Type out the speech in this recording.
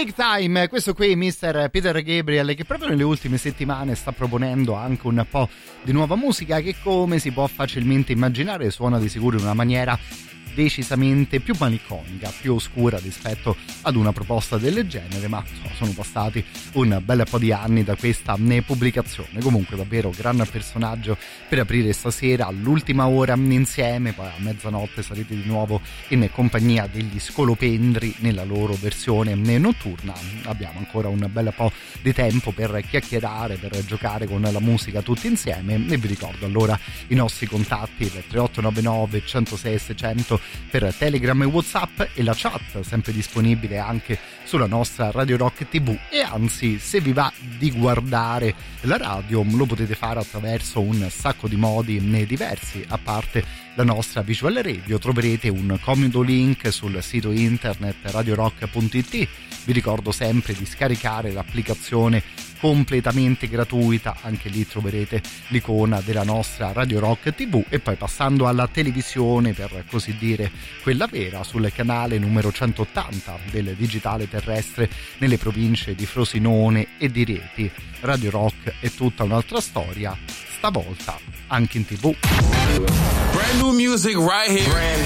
Big Time, questo qui Mr. Peter Gabriel, che proprio nelle ultime settimane sta proponendo anche un po' di nuova musica che, come si può facilmente immaginare, suona di sicuro in una maniera decisamente più malinconica, più oscura rispetto ad una proposta del genere, ma sono passati un bel po' di anni da questa pubblicazione. Comunque davvero gran personaggio per aprire stasera all'ultima ora insieme, poi a mezzanotte sarete di nuovo in compagnia degli Scolopendri nella loro versione notturna. Abbiamo ancora un bel po' di tempo per chiacchierare, per giocare con la musica tutti insieme, e vi ricordo allora i nostri contatti: il 3899 106 600 per Telegram e WhatsApp, e la chat sempre disponibile anche sulla nostra Radio Rock TV. E anzi, se vi va di guardare la radio, lo potete fare attraverso un sacco di modi diversi. A parte la nostra Visual Radio, troverete un comodo link sul sito internet radiorock.it. Vi ricordo sempre di scaricare l'applicazione completamente gratuita, anche lì troverete l'icona della nostra Radio Rock TV. E poi, passando alla televisione, per così dire quella vera, sul canale numero 180 del digitale terrestre nelle province di Frosinone e di Rieti, Radio Rock è tutta un'altra storia, stavolta anche in TV. Brand new music right here.